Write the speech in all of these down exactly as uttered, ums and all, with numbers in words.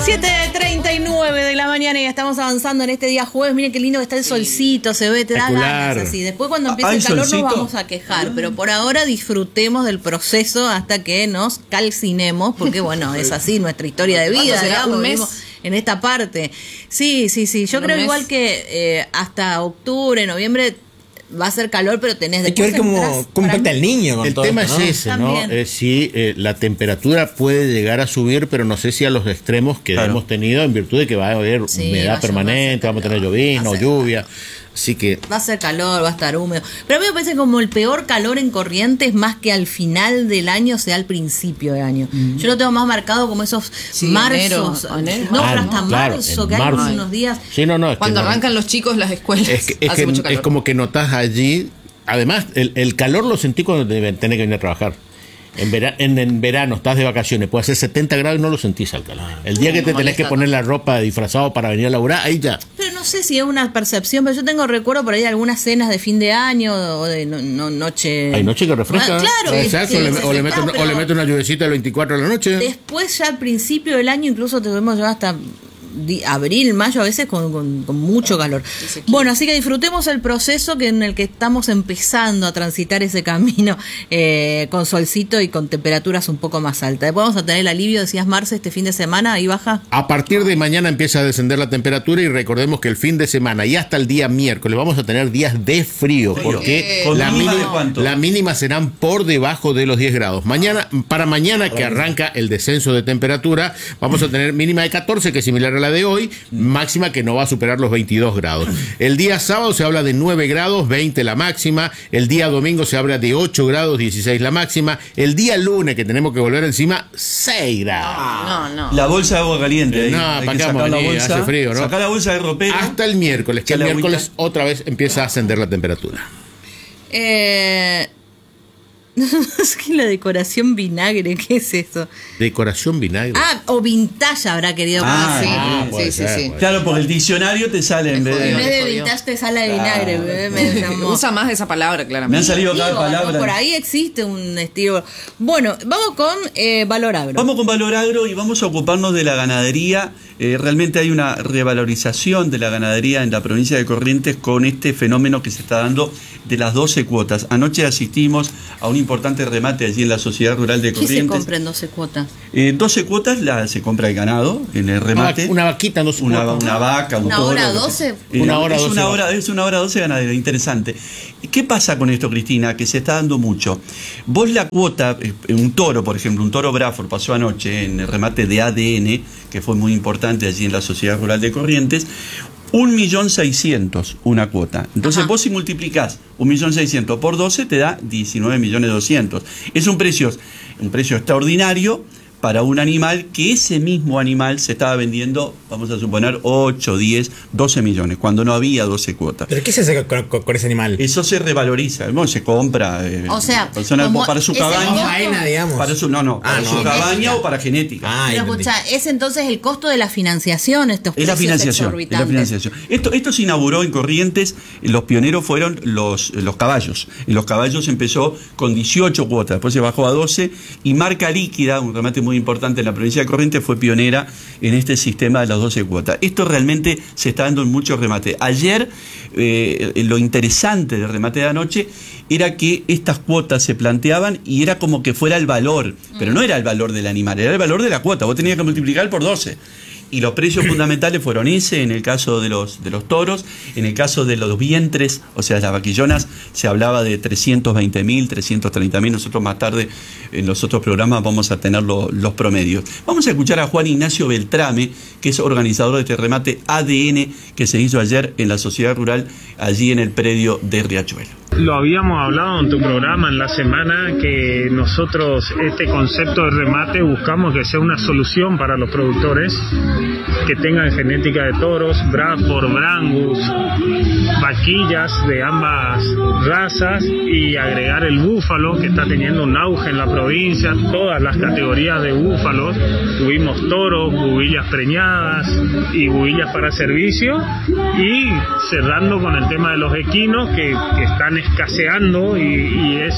siete treinta y nueve de la mañana y estamos avanzando en este día jueves. Miren qué lindo que está el solcito, se ve, te da ganas así. Después cuando empiece ¿Hay el calor solcito? nos vamos a quejar, pero por ahora disfrutemos del proceso hasta que nos calcinemos, porque bueno, es así nuestra historia de vida, digamos, un mes? vivimos en esta parte. Sí, sí, sí, yo ¿Un creo mes? igual que eh, hasta octubre, noviembre va a ser calor, pero tenés Hay que después ver cómo, entras cómo para impacta mí- el niño con El todo tema esto, es ¿no? ese, ¿no? También. Eh, sí, eh, la temperatura puede llegar a subir, pero no sé si a los extremos que Claro. hemos tenido en virtud de que va a haber Sí, va a humedad ser- permanente, va a vamos a ser tener calor, llovizna va o a ser lluvia. Así que Va a ser calor, va a estar húmedo. Pero a mí me parece como el peor calor en Corrientes más que al final del año sea al principio de año. Yo lo tengo más marcado como esos Sí, marzos. enero, enero. No, Ah, pero hasta claro, marzo, en que hay marzo. unos días. sí, no, no, es que Cuando no- arrancan los chicos las escuelas, es que, es, hace que mucho calor. es como que notas allí. Además, el, el calor lo sentí cuando te- tenés que venir a trabajar. En, vera- en, en verano estás de vacaciones, puede ser setenta grados y no lo sentís al calor. El día que te no tenés que molesta poner la ropa de disfrazado para venir a laburar, ahí ya. Pero no sé si es una percepción, pero yo tengo recuerdo por ahí de algunas cenas de fin de año o de no, no- noche. Hay noche que refresca. Ah, claro, Exacto, que- o, le, que o le se mete está, una, o pero le mete una lluvecita a las veinticuatro de la noche. Después ya al principio del año incluso te podemos llevar hasta di- abril, mayo a veces con, con- con mucho calor. Bueno, así que disfrutemos el proceso que en el que estamos empezando a transitar ese camino eh, con solcito y con temperaturas un poco más altas. Después vamos a tener el alivio, decías Marce, este fin de semana, ahí baja. A partir de mañana empieza a descender la temperatura y recordemos que el fin de semana y hasta el día miércoles vamos a tener días de frío porque ¿Con la mínima mínima, de cuánto? la mínima serán por debajo de los diez grados. Mañana, para mañana que arranca el descenso de temperatura, vamos a tener mínima de catorce, que es similar a la de hoy, máxima que no va a superar los veintidós grados. El día sábado se habla de nueve grados, veinte la máxima. El día domingo se habla de ocho grados, dieciséis la máxima. El día lunes, que tenemos que volver encima, seis grados. No, no. La bolsa de agua caliente. ahí. No, Hay ¿para que qué sacar vamos a la venir? bolsa. Hace frío, ¿no? Sacar la bolsa de ropero. Hasta el miércoles, que el Echale miércoles agüita. otra vez empieza a ascender la temperatura. Eh... Es que la decoración vinagre, ¿qué es eso? Decoración vinagre. Ah, o vintage habrá querido Ah, decir. Ah, puede sí, sí, ser, sí. puede Claro, porque el diccionario te sale en vez En de. vez de jodió. vintage te sale de vinagre, bebé, me llamó. Usa más esa palabra, Me han claramente. salido cada Digo, palabra. ¿no? Por ahí existe un estilo. Bueno, vamos con eh, Valor Agro. Vamos con Valor Agro y vamos a ocuparnos de la ganadería. Eh, realmente hay una revalorización de la ganadería en la provincia de Corrientes con este fenómeno que se está dando de las doce cuotas. Anoche asistimos a un importante remate allí en la Sociedad Rural de ¿Qué se Corrientes. compra en doce cuotas? Eh, doce cuotas la, se compra el ganado en el remate. Una, una vaquita, no sé. Una, una vaca, un ¿Una toro, hora lo que doce? sea. Eh, Una hora es doce una va. hora, es una hora doce ganadera, interesante. ¿Qué pasa con esto, Cristina? Que se está dando mucho. Vos la cuota, eh, un toro, por ejemplo, un toro Braford pasó anoche en el remate de A D N, que fue muy importante allí en la Sociedad Rural de Corrientes, un millón seiscientos una cuota. Entonces Ajá. vos si multiplicás un millón seiscientos por doce te da diecinueve millones doscientos. Es un precio, un precio extraordinario para un animal que ese mismo animal se estaba vendiendo, vamos a suponer, ocho, diez, doce millones, cuando no había doce cuotas. Eh, ¿Pero qué se hace con, con- con ese animal? Eso se revaloriza, bueno, se compra eh, O sea, persona- como para su es el cabaña, costo- faena, digamos. para su no, no, para Ah, su no. cabaña Genética. o para genética. Ah, Pero entendí. escucha, es entonces el costo de la financiación, estos Es la precios financiación, es la exorbitantes. financiación. Esto, esto se inauguró en Corrientes, los pioneros fueron los, los caballos. Y los caballos empezó con dieciocho cuotas, después se bajó a doce, y Marca Líquida, un remate muy importante en la provincia de Corrientes, fue pionera en este sistema de las doce cuotas. Esto realmente se está dando en muchos remates. Ayer, eh, lo interesante del remate de anoche era que estas cuotas se planteaban y era como que fuera el valor, pero no era el valor del animal, era el valor de la cuota. Vos tenías que multiplicar por doce. Y los precios fundamentales fueron ese, en el caso de los, de los toros, en el caso de los vientres, o sea, las vaquillonas, se hablaba de trescientos veinte mil, trescientos treinta mil. Nosotros más tarde, en los otros programas, vamos a tener lo- los promedios. Vamos a escuchar a Juan Ignacio Beltrame, que es organizador de este remate A D N que se hizo ayer en la Sociedad Rural, allí en el predio de Riachuelo. Lo habíamos hablado en tu programa en la semana que nosotros este concepto de remate buscamos que sea una solución para los productores que tengan genética de toros, Braford, Brangus, vaquillas de ambas razas y agregar el búfalo que está teniendo un auge en la provincia, todas las categorías de búfalos, tuvimos toros, bubillas preñadas y bubillas para servicio y cerrando con el tema de los equinos que, que están escaseando y, y es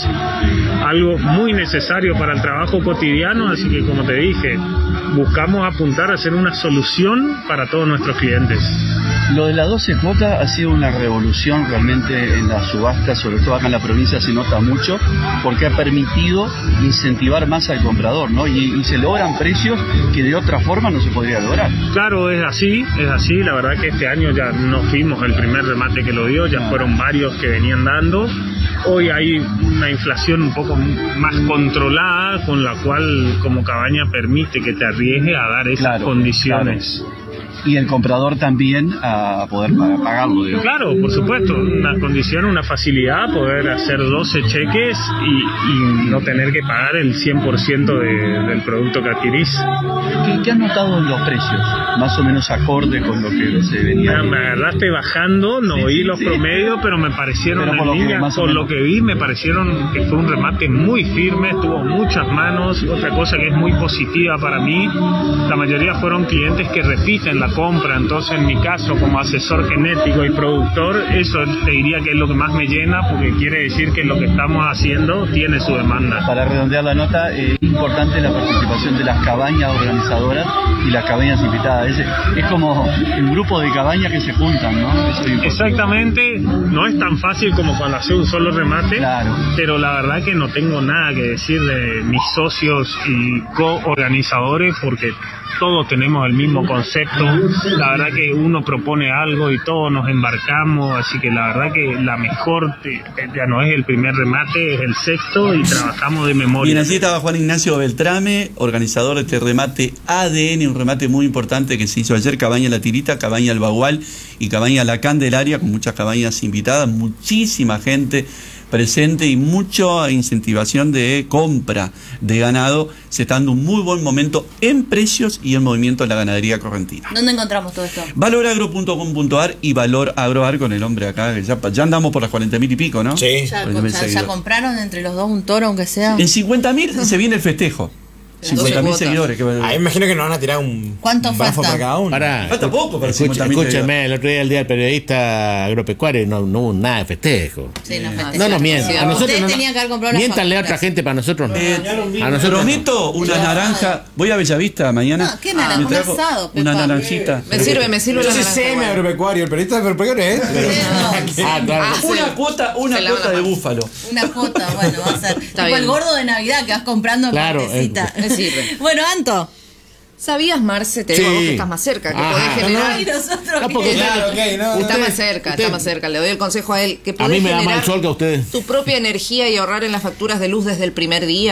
algo muy necesario para el trabajo cotidiano, así que como te dije, buscamos apuntar a ser una solución para todos nuestros clientes. Lo de la doce cuotas ha sido una revolución realmente en la subasta, sobre todo acá en la provincia se nota mucho, porque ha permitido incentivar más al comprador, ¿no? Y, y se logran precios que de otra forma no se podría lograr. Claro, es así, es así, la verdad que este año ya no fuimos el primer remate que lo dio, ya fueron varios que venían dando. Hoy hay una inflación un poco más controlada, con la cual como Cabaña permite que te arriesgue a dar esas Claro, condiciones. claro. Y el comprador también a poder pagarlo, digo. Claro, por supuesto, una condición, una facilidad, poder hacer doce cheques y, y no tener que pagar el cien por ciento de, del producto que adquirís. ¿Qué, ¿Qué has notado en los precios? Más o menos acorde con lo que se venía. Mira, me agarraste bajando, no Sí, oí sí, los sí. promedios, pero me parecieron Pero por en lo que línea, más o por menos. lo que vi, me parecieron que fue un remate muy firme, tuvo muchas manos. Otra cosa que es muy positiva para mí, la mayoría fueron clientes que repiten la compra, entonces en mi caso como asesor genético y productor, eso te diría que es lo que más me llena, porque quiere decir que lo que estamos haciendo tiene su demanda. Para redondear la nota, es eh, importante la participación de las cabañas organizadoras y las cabañas invitadas. Es, es como un grupo de cabañas que se juntan, ¿no? Eso es importante. Exactamente, no es tan fácil como cuando hace un solo remate, Claro. pero la verdad que no tengo nada que decir de mis socios y co-organizadores, porque todos tenemos el mismo concepto. La verdad que uno propone algo y todos nos embarcamos, así que la verdad que la mejor, ya no es el primer remate, es el sexto y trabajamos de memoria. Bien, allí estaba Juan Ignacio Beltrame, organizador de este remate A D N, un remate muy importante que se hizo ayer, Cabaña La Tirita, Cabaña El Bagual y Cabaña La Candelaria, con muchas cabañas invitadas, muchísima gente presente y mucha incentivación de compra de ganado. Se está dando un muy buen momento en precios y en movimiento de la ganadería correntina. ¿Dónde encontramos todo esto? valoragro punto com punto ar y Valor Agroar con el hombre acá, que ya, ya andamos por las cuarenta mil y pico, ¿no? Sí. Ya, Cuarenta mil ya- ya seguidores. compraron entre los dos un toro, aunque sea. En cincuenta mil se viene el festejo. cincuenta mil seguidores. Que van a- Ahí imagino que nos van a tirar un, ¿Cuánto un brafo falta? para cada uno. Pará. Falta poco para Escucha- cincuenta mil escúchame, el otro día el día del periodista agropecuario y no, no hubo nada de festejo. Sí, no, No, festejaron. No nos mientan. A nosotros Ustedes no, tenían que haber comprado las miéntanle a facturas. otra gente, para nosotros no. Eh, A nosotros prometo una naranja. Voy a Bellavista mañana. No, ¿qué naranja? Me Un trajo asado, Una Pepa. naranjita. Me sirve, me sirve Yo la soy naranja. semi bueno. agropecuario, el periodista agropecuario es. Pero... Ah, claro. Ah, sí. Una cuota, una Se lava cuota la de mano. búfalo. Una cuota, bueno, va a ser. Tipo bien. el gordo de Navidad que vas comprando en Claro, partecita. eh, me sirve. Bueno, Anto. ¿Sabías, Marce? Te digo Sí. a vos que estás más cerca, que Ajá. podés generar... Ay, nosotros. Ah, porque ¿qué? Claro, ok, no. Está Usted- más cerca, usted- está más cerca. Le doy el consejo a él. Que A podés mí me da generar mal sol que a ustedes. tu propia energía y ahorrar en las facturas de luz desde el primer día.